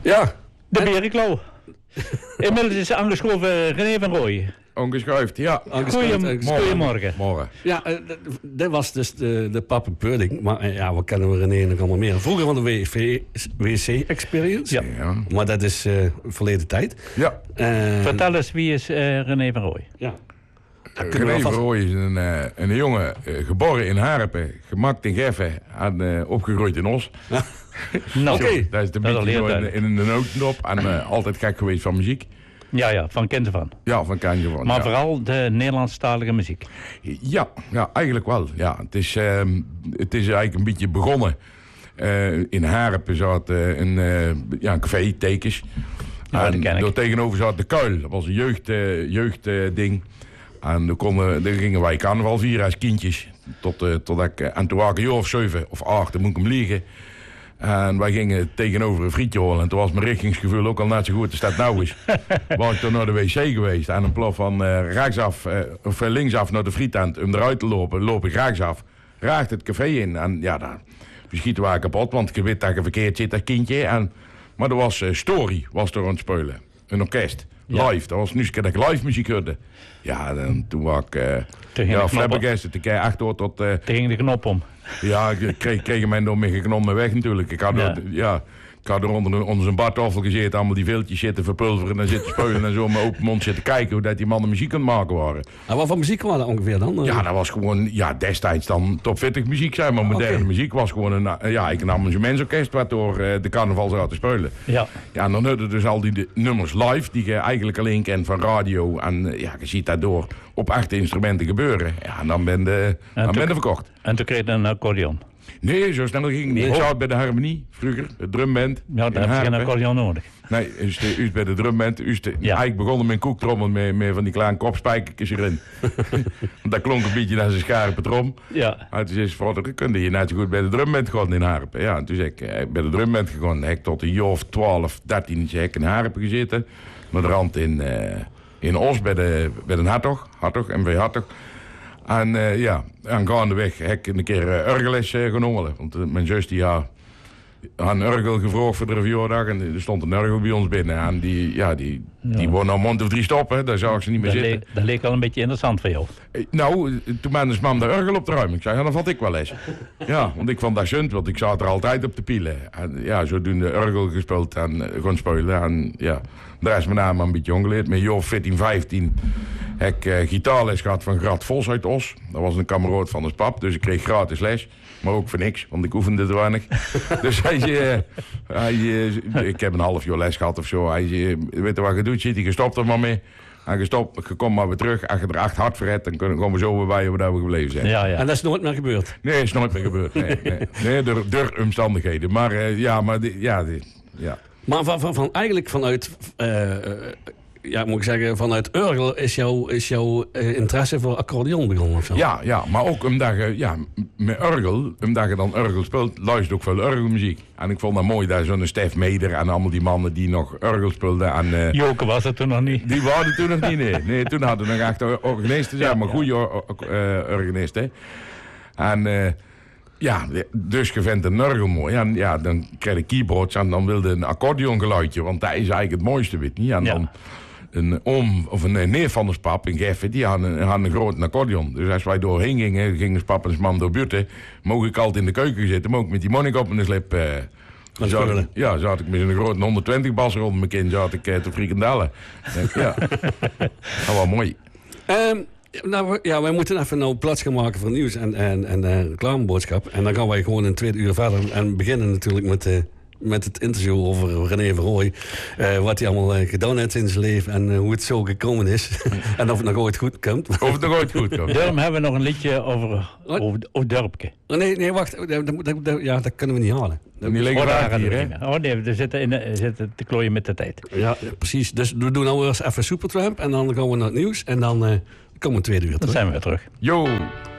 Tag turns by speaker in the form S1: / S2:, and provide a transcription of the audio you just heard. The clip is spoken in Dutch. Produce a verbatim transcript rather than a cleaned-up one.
S1: Ja.
S2: De Berenklauw. Inmiddels is aangeschoven René van Rooij.
S3: Ongeschuift, ja.
S2: Goedemorgen. Goedemorgen.
S3: Morgen.
S1: Ja, uh, dit was dus de, de Pap en Pudding. Maar uh, ja, we kennen we René nog allemaal meer. Vroeger van de W C-experience.
S2: Ja.
S3: ja.
S1: Maar dat is uh, verleden tijd.
S3: Ja.
S1: Uh,
S2: Vertel eens, wie is uh, René van Rooij?
S1: Ja.
S3: Uh, René van Rooij is een, uh, een jongen, uh, geboren in Harepen, gemakt in Geffen en uh, opgegroeid in Os.
S2: Nou,
S1: Oké.
S3: Okay. Dat is een beetje zo in, in de notendop en uh, altijd gek geweest van muziek.
S2: Ja, ja, van kind van.
S3: Ja, van kindje van.
S2: Maar
S3: ja.
S2: vooral de Nederlandstalige muziek.
S3: Ja, ja, eigenlijk wel. Ja, het, is, uh, het is eigenlijk een beetje begonnen. Uh, in Harepen zat uh, een, uh, ja, een café, Tekens.
S2: Ja,
S3: en daar tegenover zat de Kuil. Dat was een jeugd, uh, jeugdding. Uh, en daar, konden, daar gingen wij carnaval vieren als kindjes. Tot, uh, tot ik, uh, en toen was ik een jaar of zeven of acht, dan moet ik hem liegen. En wij gingen tegenover een frietje holen. En toen was mijn richtingsgevoel ook al net zo goed als dat nou is. Was ik toen naar de wc geweest. En in plaats van uh, rechtsaf, uh, of linksaf naar de frietent om eruit te lopen, loop ik rechtsaf. Raakt het café in. En ja, dan schieten we kapot. Want ik weet dat je verkeerd zit, dat kindje. En, maar er was uh, Story, was er aan het spelen. Een orkest.
S2: Ja.
S3: Live. Dat was nu eens dat ik live muziek hoorde. Ja, dan, toen was ik uh, ja, flabbergasted. Ik kreeg echt door tot... Uh,
S2: Toen ging de knop om.
S3: Ja, ik kreeg, kreeg mij door me genomen weg natuurlijk. Ik had,
S2: Ja.
S3: er, ja, ik had er onder, onder zijn badtafel gezeten, allemaal die veeltjes zitten verpulveren en zitten speulen en zo met open mond zitten kijken hoe dat die mannen muziek aan het maken waren.
S1: En wat voor muziek was dat ongeveer dan?
S3: Ja, dat was gewoon, ja, destijds dan top veertig muziek zijn, maar moderne
S1: Okay.
S3: muziek was gewoon een, ja, een amusementsorkest wat door uh, de carnaval zou te spelen.
S2: Ja.
S3: Ja, en dan hadden dus al die de nummers live, die je eigenlijk alleen kent van radio en uh, ja, je ziet dat door op echte instrumenten gebeuren. Ja, en dan ben je, dan
S2: toen-
S3: ben je verkocht.
S2: En toen kreeg je een accordeon.
S3: Nee, zo snel ging het niet.
S1: Nee.
S3: Ik zat bij de Harmonie vroeger, de drumband.
S2: Ja,
S3: in
S2: daar heb je geen
S3: Harepen.
S2: accordeon nodig.
S3: Nee, u is, de, u is bij de drumband. U is de,
S2: Ja.
S3: Eigenlijk begonnen met een koektrommel met, met van die kleine kopspijkertjes erin. Dat klonk een beetje als een scharpe trom.
S2: Ja.
S3: En toen zei ze, vader, kun je net zo goed bij de drumband gaan in Harepen. Ja, en toen zei ik, eh, bij de drumband gegaan. Heb ik tot een jaar of twaalf, dertien heb ik in Harepen gezeten. Met de rand in, uh, in Os bij de, bij de Hartog. Hartog, M V Hartog. En uh, ja, en gaandeweg heb ik een keer uh, orgelles uh, genomen. Want uh, mijn zus die had, had een orgel gevraagd voor de verjaardag. En er stond een orgel bij ons binnen. En die, ja, die,
S2: Ja.
S3: die wou nou mond of drie stoppen. Daar zag ik ze niet meer
S2: Dat
S3: zitten.
S2: leek, dat leek al een beetje interessant voor jou.
S3: Eh, Nou, toen ben dus mam de orgel op te ruimen. Ik zei, ja, dan vat ik wel eens. Ja, want ik vond dat zund, want ik zat er altijd op te pielen. En ja, zodoende orgel gespeeld en uh, gewoon spelen. En ja, daar is mijn naam een beetje ongeleerd. Met jaar veertien, vijftien heb ik uh, gitaarles gehad van Grat Vos uit Os. Dat was een kameraad van ons pap, dus ik kreeg gratis les. Maar ook voor niks, want ik oefende te weinig. Dus hij zei, uh, hij, uh, ik heb een half jaar les gehad of zo. Hij zei, weet je wat je doet, zit hij gestopt er maar mee. En gestopt, je komt maar weer terug. Als je er echt hard voor hebt, dan kunnen we zo weer bij waar we gebleven zijn.
S2: Ja, ja.
S1: En dat is nooit meer gebeurd.
S3: Nee, is nooit meer gebeurd. Nee, nee. nee door, door omstandigheden. Maar uh, ja, maar die, ja, die, ja.
S1: Maar van, van, van eigenlijk vanuit, uh, uh, ja, moet ik zeggen, vanuit orgel is jouw is jouw uh, interesse voor accordeon begonnen of zo?
S3: Ja, ja, maar ook omdat je, ja, met orgel, omdat je dan orgel speelt, luister ook veel orgelmuziek. En ik vond dat mooi dat zo'n Stef Meder en allemaal die mannen die nog orgel speelden. En, uh,
S2: Joke was het toen nog niet.
S3: die waren toen nog niet, nee. Nee, toen hadden we nog echt organisten, zeg maar, goede or, uh, organisten. En uh, ja, dus je vindt een orgel mooi. En ja, dan krijg je keyboards en dan wilde een accordeongeluidje, want dat is eigenlijk het mooiste, weet je niet. En
S2: Ja.
S3: dan een oom of een neef van ons pap in Geffen, die had een, had een grote accordeon. Dus als wij doorheen gingen, gingen ons pap en zijn mam door buurten, mocht ik altijd in de keuken zitten, maar ook met die monnik op mijn slip. Uh,
S1: Met
S3: zat
S1: spullen.
S3: ik, ja, zat ik met een grote honderdtwintig bas rond mijn kin, zat ik uh, te frikandellen. Ja, dat was mooi.
S1: Um, nou, we- ja, wij moeten even nou plaats gaan maken voor nieuws en, en, en uh, reclameboodschap. En dan gaan wij gewoon een tweede uur verder en beginnen natuurlijk met, uh, met het interview over René van Rooij. Uh, wat hij allemaal uh, gedaan heeft in zijn leven en uh, hoe het zo gekomen is. En of het nog ooit goed komt.
S3: Of het nog ooit goed komt.
S2: Daarom hebben we nog een liedje over, over, over Dorpke.
S1: Oh, nee, nee, wacht. Dat, dat, dat- dat- ja, dat kunnen we niet halen. Dat-
S3: Die liggen
S2: Oh, daar
S3: raak
S2: gaan we
S3: hier, hè?
S2: niet meer. Oh nee, we zitten, in, de- we zitten te klooien met de tijd.
S1: ja, ja, precies. Dus we doen nou eerst even Supertramp en dan gaan we naar het nieuws. En dan uh, komen we tweede uur
S2: Dan
S1: terug.
S2: zijn we weer terug.
S3: Yo!